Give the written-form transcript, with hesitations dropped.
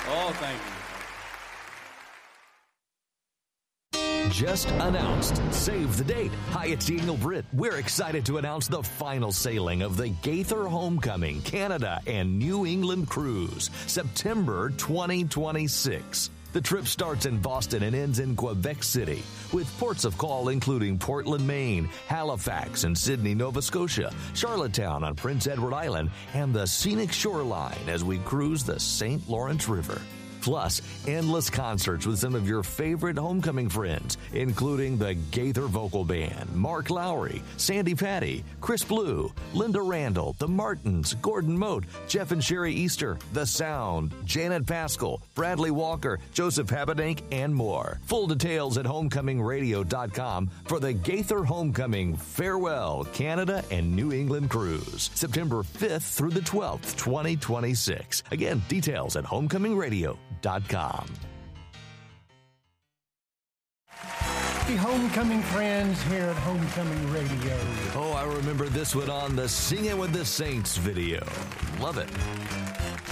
Oh, thank you. Just announced. Save the date. Hi, it's Daniel Britt. We're excited to announce the final sailing of the Gaither Homecoming Canada and New England cruise, September 2026. The trip starts in Boston and ends in Quebec City, with ports of call including Portland, Maine, Halifax and Sydney, Nova Scotia, Charlottetown on Prince Edward Island, and the scenic shoreline as we cruise the St. Lawrence River. Plus, endless concerts with some of your favorite homecoming friends, including the Gaither Vocal Band, Mark Lowry, Sandy Patty, Chris Blue, Linda Randall, The Martins, Gordon Mote, Jeff and Sherry Easter, The Sound, Janet Pascal, Bradley Walker, Joseph Habedank, and more. Full details at homecomingradio.com for the Gaither Homecoming Farewell Canada and New England Cruise, September 5th through the 12th, 2026. Again, details at homecomingradio.com. The homecoming friends here at Homecoming Radio. Oh, I remember this one on the Singing with the Saints video. Love it.